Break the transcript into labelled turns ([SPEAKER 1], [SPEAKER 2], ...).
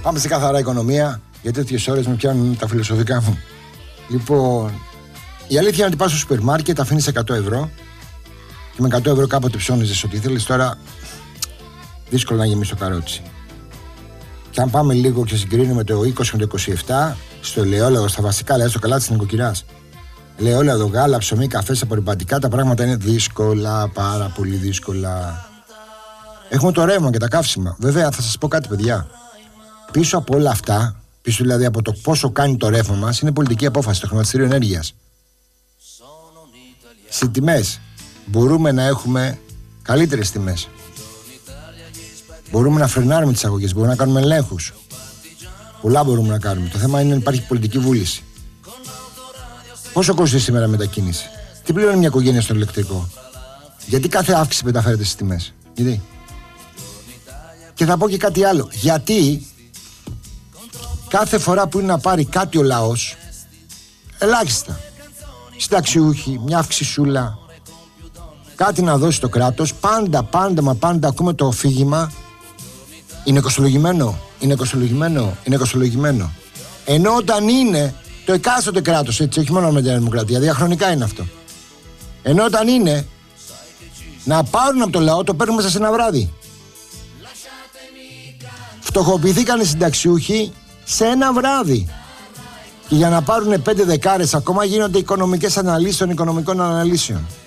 [SPEAKER 1] Πάμε σε καθαρά οικονομία, γιατί τέτοιες ώρες με πιάνουν τα φιλοσοφικά μου. Λοιπόν, η αλήθεια είναι ότι πας στο σούπερ μάρκετ, αφήνεις 100 ευρώ και με 100 ευρώ κάποτε ψώνιζες ό,τι ήθελες. Τώρα δύσκολο να γεμίσει το καρότσι. Και αν πάμε λίγο και συγκρίνουμε το 20 με το 27, στο ελαιόλαδο, στα βασικά, δηλαδή στο καλάτι της νοικοκυράς, ελαιόλαδο, γάλα, ψωμί, καφές, απορριπαντικά, τα πράγματα είναι δύσκολα, πάρα πολύ δύσκολα. Έχουμε το ρεύμα και τα καύσιμα. Βέβαια, θα σας πω κάτι, παιδιά. Πίσω από όλα αυτά, πίσω δηλαδή από το πόσο κάνει το ρεύμα μας, είναι πολιτική απόφαση, το χρηματιστήριο ενέργειας. Στις τιμές μπορούμε να έχουμε καλύτερες τιμές. Μπορούμε να φρενάρουμε τις αγωγές, μπορούμε να κάνουμε ελέγχους. Πολλά μπορούμε να κάνουμε. Το θέμα είναι να υπάρχει πολιτική βούληση. Πόσο κοστίζει σήμερα η μετακίνηση? Τι πληρώνει μια οικογένεια στο ηλεκτρικό? Γιατί κάθε αύξηση μεταφέρεται στις τιμές? Γιατί? Και θα πω και κάτι άλλο. Γιατί κάθε φορά που είναι να πάρει κάτι ο λαός, ελάχιστα, συνταξιούχοι, μια αυξησούλα, κάτι να δώσει το κράτος, πάντα ακούμε το αφήγημα: είναι κοστολογημένο, είναι κοστολογημένο, είναι κοστολογημένο. Ενώ όταν είναι το εκάστοτε κράτος, έτσι, όχι μόνο με την δημοκρατία, διαχρονικά είναι αυτό. Ενώ όταν είναι να πάρουν από το λαό, το παίρνουν μέσα σε ένα βράδυ. Φτωχοποιηθήκαν οι συνταξιούχοι σε ένα βράδυ. Και για να πάρουν 5 δεκάρες ακόμα γίνονται οικονομικές αναλύσεις των οικονομικών αναλύσεων.